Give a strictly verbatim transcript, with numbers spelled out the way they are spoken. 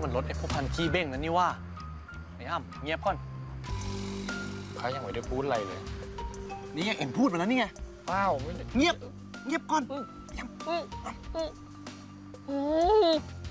มันรถไอ้พวกพันขี้เบ้งนั่นนี่ว่าไอ้อ้ำเงียบก่อนเขายังไม่ได้พูดอะไรเลยนี่ไงเอ็มพูดมาแล้วนี่ไงเปล่าไม่ได้เงียบเงียบก่อน